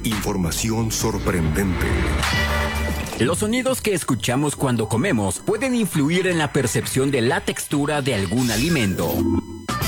Información sorprendente. Los sonidos que escuchamos cuando comemos pueden influir en la percepción de la textura de algún alimento.